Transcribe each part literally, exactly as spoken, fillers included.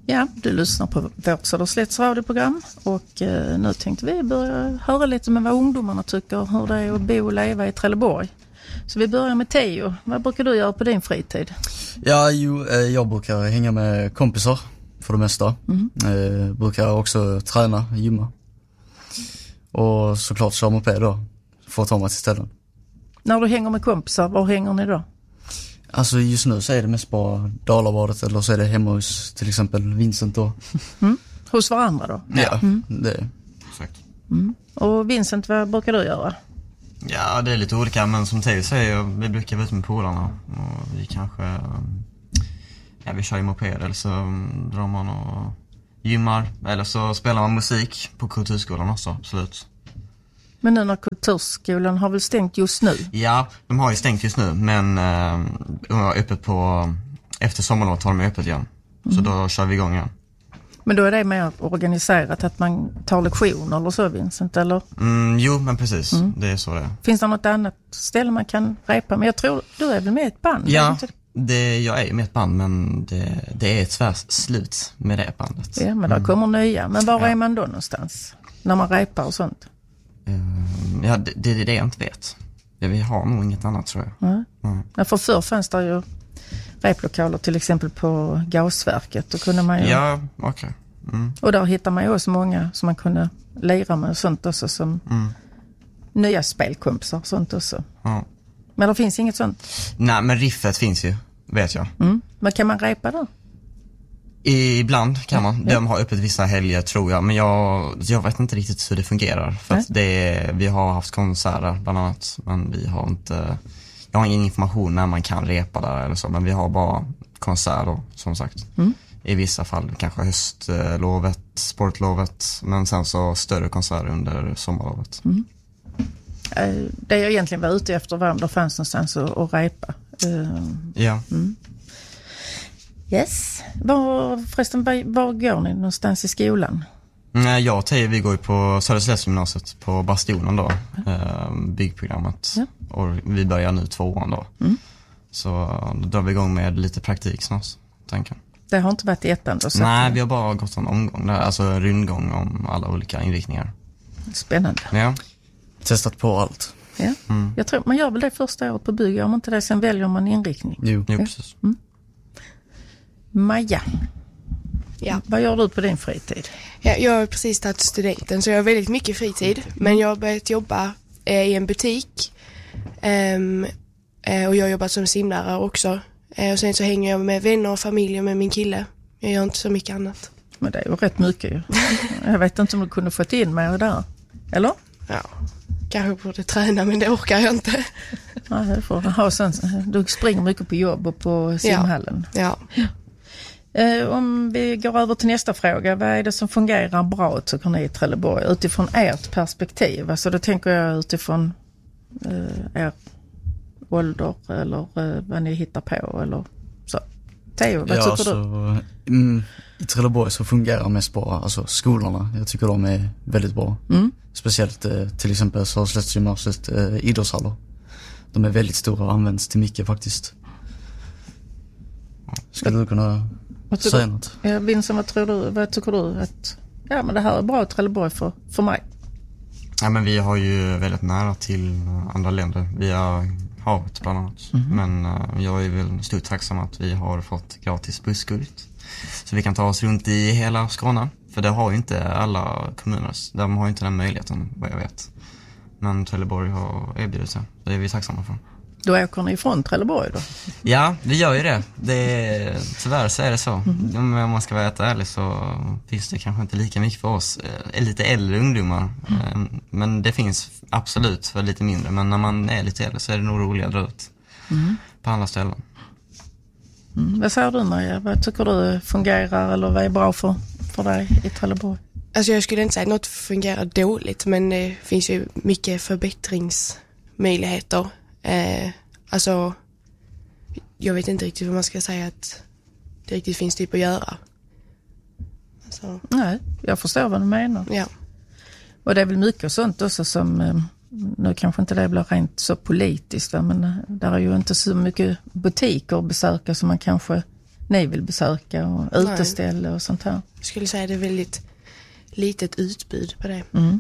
Ja, du lyssnar på vårt Söderslätts radioprogram och eh, nu tänkte vi börja höra lite med vad ungdomarna tycker hur det är att bo och leva i Trelleborg. Så vi börjar med Theo. Vad brukar du göra på din fritid? Ja, jo, eh, jag brukar hänga med kompisar för det mesta. Mm. Eh, brukar också träna, gymma. Och såklart köra moped då, för att ta mig till ställen. När du hänger med kompisar, var hänger ni då? Alltså just nu så är det mest bara Dalabadet eller så är det hemma hos till exempel Vincent då. Mm. Hos varandra då? Ja, mm. det är exakt. Mm. Och Vincent, vad brukar du göra? Ja, det är lite olika, men som Theo säger, vi brukar vara ute med polarna och vi kanske, ja, vi kör i moped eller så drar man och gymmar eller så spelar man musik på kulturskolan också, absolut. Men nu när kulturskolan har väl stängt just nu? Ja, de har ju stängt just nu, men eh, de har öppet på, efter sommarlovet har de öppet igen. Mm. Så då kör vi igång igen. Men då är det mer organiserat att man tar lektioner eller så, Vincent, eller? Mm, jo, men precis. Mm. Det är så det är. Finns det något annat ställe man kan repa? Men jag tror du är väl med i ett band? Ja, det, jag är med ett band, men det, det är ett tvärs slut med det bandet. Ja, men där mm. kommer nya. Men var ja. är man då någonstans? När man repar och sånt? Uh, ja, det, det är det jag inte vet. Ja, vi har nog inget annat, tror jag. Mm. Mm. Ja, för förr fanns det ju replokaler till exempel på gasverket. Då kunde man ju... Ja, okej. Okay. Mm. Och där hittar man ju också många som man kunde lira med och sånt också, som mm. nya spelkompisar och sånt också. Ja. Men det finns inget sånt? Nej, men riffet finns ju, vet jag. Mm. Men kan man repa då? Ibland kan man. Ja. De har öppet vissa helger, tror jag. Men jag, jag vet inte riktigt hur det fungerar. För att det är, vi har haft konserter bland annat. Men vi har inte... Jag har ingen information när man kan repa där eller så. Men vi har bara konserter, som sagt. Mm. I vissa fall kanske höstlovet, sportlovet. Men sen så större konserter under sommarlovet. Mm. Det jag egentligen var ute efter var om det fanns någonstans att, att repa. Ja. Mm. Yes. Var, förresten, var, var går ni någonstans i skolan? Nej, jag och Theo, vi går ju på Söderslättsgymnasiet på Bastionen då, mm. byggprogrammet. Ja. Och vi börjar nu tvåan då. Mm. Så då drar vi igång med lite praktik snart, tänker. Det har inte varit i ettan då? Nej, vi har bara gått en omgång där, alltså en rundgång om alla olika inriktningar. Spännande. Ja. Testat på allt. Ja. Mm. Jag tror man gör väl det första året på bygg, om inte det, sen väljer man inriktning. Jo, jo ja. precis. Mm. Maja, ja. Vad gör du på din fritid? Ja, jag har precis tagit studenten så jag har väldigt mycket fritid. Mm. Men jag har börjat jobba eh, i en butik. Um, eh, och jag har jobbat som simlärare också. Eh, och sen så hänger jag med vänner och familj med min kille. Jag gör inte så mycket annat. Men det är ju rätt mycket ju. Jag vet inte om du kunde fått in mig där. Eller? Ja, kanske borde träna, men det orkar jag inte. Ja, det får ha sån. Du springer mycket på jobb och på simhallen. Ja. ja. Eh, om vi går över till nästa fråga. Vad är det som fungerar bra, tycker ni, i Trelleborg? Utifrån ert perspektiv. Alltså då tänker jag utifrån eh, er ålder eller eh, vad ni hittar på eller så. Theo, vad ja, tycker så, du? Mm, i Trelleborg så fungerar mest bara alltså skolorna. Jag tycker de är väldigt bra. Mm. Speciellt eh, till exempel Söderslättsgymnasiet eh, idrottshallar. De är väldigt stora och används till mycket faktiskt. Ska du kunna säga något? Ja, Vincent, vad tror du? Vad tycker du att ja, men det här är bra i Trelleborg för, för mig? Ja, men vi har ju väldigt nära till andra länder. Vi har havet bland annat. Mm-hmm. Men uh, jag är väl stort tacksam att vi har fått gratis busskort. Så vi kan ta oss runt i hela Skåne. För det har ju inte alla kommuner. De har ju inte den möjligheten, vad jag vet. Men Trelleborg har erbjudit sig. Det är vi tacksamma för. Då åker ni ifrån Trelleborg då? Ja, vi gör ju det. det är, tyvärr så är det så. Mm-hmm. Om man ska vara helt ärlig så finns det kanske inte lika mycket för oss. Lite äldre ungdomar. Mm. Men det finns absolut för lite mindre. Men när man är lite äldre så är det nog roligare att dra ut mm. på andra ställen. Mm. Vad säger du, Maja? Vad tycker du fungerar eller vad är bra för, för dig i Trelleborg? Alltså jag skulle inte säga att något fungerar dåligt, men det finns ju mycket förbättringsmöjligheter. Eh, alltså jag vet inte riktigt vad man ska säga att det riktigt finns typ att göra. Alltså. Nej, jag förstår vad du menar. Ja. Och det är väl mycket sånt också som, nu kanske inte det blir rent så politiskt, men där är ju inte så mycket butiker att besöka som man kanske ni vill besöka och uteställe och sånt här? Jag skulle säga det är väldigt litet utbud på det. Mm.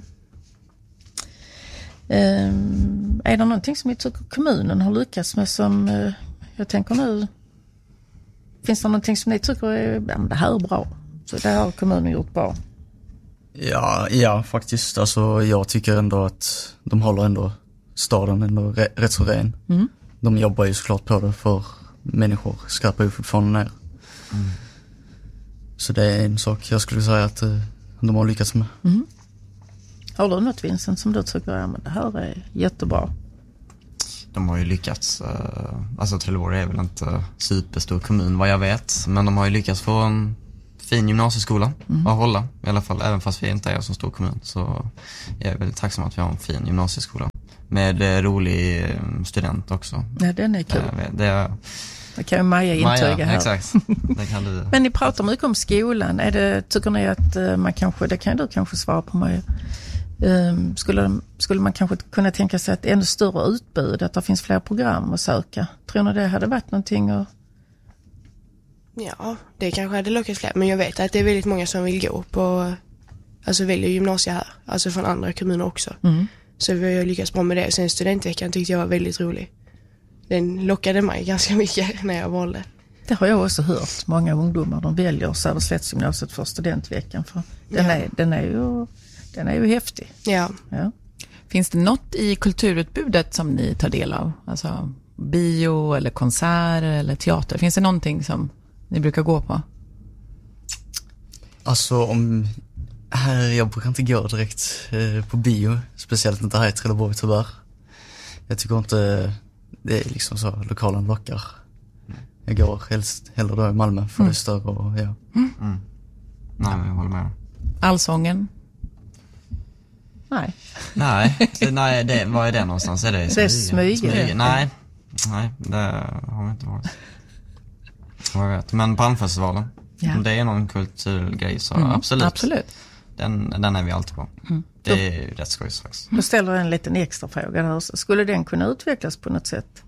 Um, är det någonting som ni tycker kommunen har lyckats med som, uh, jag tänker nu, finns det någonting som ni tycker är, ja, men det här är bra, så det har kommunen gjort bra? Ja, ja faktiskt. Alltså, jag tycker ändå att de håller ändå staden ändå re- rätt så ren. Mm. De jobbar ju såklart på det för människor skräpar ju fortfarande ner. Mm. Så det är en sak jag skulle säga att uh, de har lyckats med. Mm. Har du något, Vincent, som du tycker ja, men det här är jättebra? De har ju lyckats, uh, alltså Trelleborg är väl inte superstor kommun vad jag vet, men de har ju lyckats få en fin gymnasieskola mm. att hålla, i alla fall även fast vi inte är så stor kommun, så jag är väldigt tacksam att vi har en fin gymnasieskola med uh, rolig student också. Ja, den är kul. Uh, det, är, det kan ju Maja intyga Maja, här. Exakt. Det kan du. Men ni pratar mycket om skolan. Är det, tycker ni att uh, man kanske, det kan du kanske svara på mig, um, skulle, skulle man kanske kunna tänka sig ett ännu större utbud, att det finns fler program att söka? Tror ni det hade varit någonting att... Ja, det kanske hade lockat fler, men jag vet att det är väldigt många som vill gå på, alltså väljer gymnasie här, alltså från andra kommuner också. Mm. Så vi har lyckats bra med det. Sen studentveckan tyckte jag var väldigt rolig. Den lockade mig ganska mycket när jag valde. Det har jag också hört. Många ungdomar, de väljer Söderslättsgymnasiet för studentveckan, för den, ja. är, den, är ju, den är ju häftig. Ja. Ja. Finns det något i kulturutbudet som ni tar del av? Alltså bio eller konserter eller teater? Finns det någonting som ni brukar gå på? Alltså om här, jag brukar inte gå direkt eh, på bio, speciellt inte här i Trelleborg tyvärr. Jag tycker inte det är liksom så lokalen lockar. Jag går helst hellre då i Malmö för mm. det är större och ja. Mm. Mm. Nej, men jag håller med. Allsången? Nej. Nej, det, nej det, vad är det någonstans? Är det, det är Smyge. Nej, nej, det har vi inte varit. Jag vet. Men Brandfestivalen, ja. Om det är någon kulturgrej så mm, absolut. absolut. Den, den är vi alltid på. Mm. Det är rätt skojs faktiskt. Då ställer jag en liten extra fråga där. Skulle den kunna utvecklas på något sätt?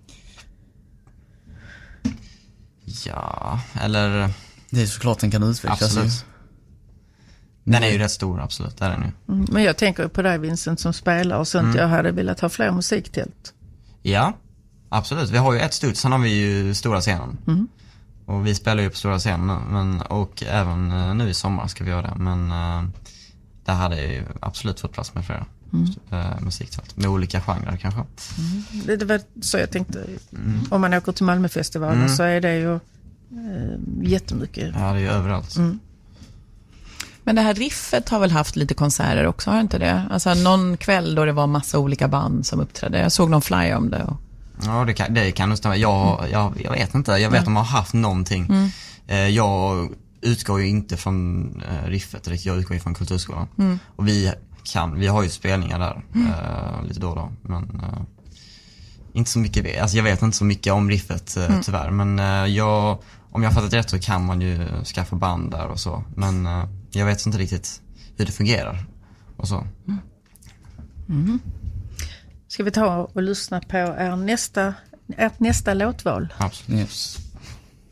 Ja, eller... Det är såklart den kan utvecklas. Absolut. Den är ju rätt stor, absolut. Det är den ju. Mm, men jag tänker på dig, Vincent, som spelar och sånt. Mm. Jag hade velat ha fler musiktält. Ja, absolut. Vi har ju ett stort, sen har vi ju stora scenen. Mm. Och vi spelar ju på stora scenen, men, och även uh, nu i sommar ska vi göra det. Men uh, det hade ju absolut fått plats med flera mm. uh, musiktält. Med olika genrer kanske. Mm. Det, det var så jag tänkte. Mm. Om man åker till Malmöfestivalen mm. så är det ju uh, jättemycket. Ja, det är ju överallt. Mm. Men det här riffet har väl haft lite konserter också, har inte det? Alltså någon kväll då det var massa olika band som uppträdde. Jag såg någon flyer om det. Och... Ja, det kan, det kan nog stämma. Jag, mm. jag, jag vet inte. Jag vet mm. om de har haft någonting. Mm. Eh, jag utgår ju inte från eh, riffet. Jag utgår ju från kulturskolan. Mm. Och vi kan, vi har ju spelningar där mm. eh, lite då och då. Men eh, inte så mycket. Alltså jag vet inte så mycket om riffet eh, mm. tyvärr. Men eh, jag, om jag fattat rätt så kan man ju skaffa band där och så. Men eh, jag vet inte riktigt hur det fungerar och så. Mm. Mm. Ska vi ta och lyssna på er nästa, ert nästa låtval? Absolut. Yes.